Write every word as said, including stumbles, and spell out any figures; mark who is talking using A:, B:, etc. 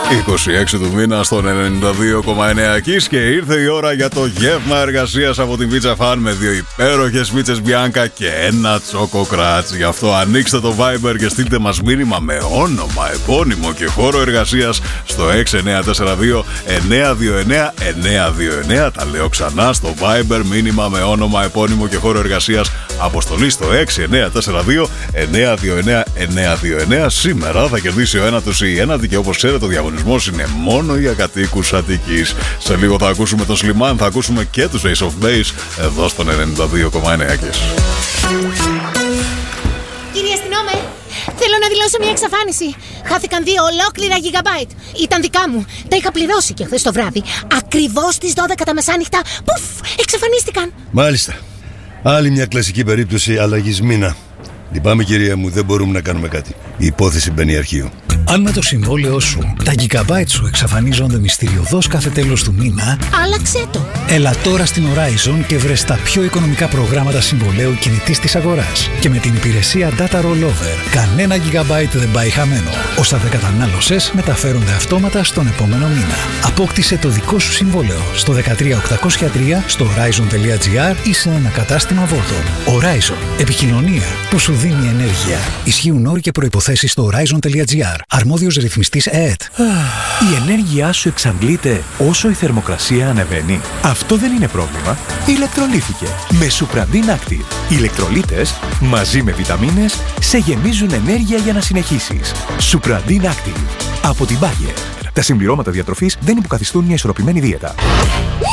A: είκοσι έξι του μήνα στον ενενήντα δύο κόμμα εννέα Kiss και ήρθε η ώρα για το γεύμα εργασίας από την Pizza Fan με δύο υπέροχες πίτσες Bianca και ένα τσόκο κράτς. Γι' αυτό ανοίξτε το Viber και στείλτε μας μήνυμα με όνομα, επώνυμο και χώρο εργασίας στο έξι εννιά τέσσερα δύο εννιά δύο εννιά εννιά δύο εννιά. Τα λέω ξανά, στο Viber μήνυμα με όνομα, επώνυμο και χώρο εργασίας. Αποστολή στο έξι εννιά τέσσερα δύο εννιά δύο εννιά εννιά δύο εννιά. Σήμερα θα κερδίσει ο ένατος ή η ένατη και όπως ξέρετε ο διαγωνισμός είναι μόνο για κατοίκους Αττικής. Σε λίγο θα ακούσουμε τον Σλιμάν, θα ακούσουμε και τους Ace of Base εδώ στον ενενήντα δύο κόμμα εννέα.
B: Κύριε αστυνόμε, θέλω να δηλώσω μια εξαφάνιση. Χάθηκαν δύο ολόκληρα gigabyte. Ήταν δικά μου. Τα είχα πληρώσει και χθες το βράδυ. Ακριβώς στις δώδεκα τα μεσάνυχτα. Πουφ, εξαφανίστηκαν.
C: Μάλιστα. Άλλη μια κλασική περίπτωση αλλαγής μήνα. Λυπάμαι κυρία μου, δεν μπορούμε να κάνουμε κάτι. Η υπόθεση μπαίνει αρχείο.
D: Αν με το συμβόλαιό σου τα gigabyte σου εξαφανίζονται μυστηριωδώς κάθε τέλος του μήνα,
B: άλλαξε το.
D: Έλα τώρα στην Horizon και βρες τα πιο οικονομικά προγράμματα συμβολαίου κινητής της αγοράς. Και με την υπηρεσία Data Rollover, κανένα gigabyte δεν πάει χαμένο. Όσα δεν κατανάλωσες μεταφέρονται αυτόματα στον επόμενο μήνα. Απόκτησε το δικό σου συμβόλαιο στο δεκατρία οκτακόσια τρία, στο horizon.gr ή σε ένα κατάστημα Vodafone. Horizon. Επικοινωνία που σου δίνει ενέργεια. Ισχύουν όροι και προϋποθέσεις στο horizon.gr. Αρμόδιος ρυθμιστής ΕΕΤ.
E: Η ενέργειά σου εξαντλείται όσο η θερμοκρασία ανεβαίνει. Αυτό δεν είναι πρόβλημα. Ηλεκτρολίθηκε με Supradin Active. Οι ηλεκτρολίτες μαζί με βιταμίνες σε γεμίζουν ενέργεια για να συνεχίσεις. Supradin Active από την Bayer. Τα συμπληρώματα διατροφής δεν υποκαθιστούν μια ισορροπημένη δίαιτα.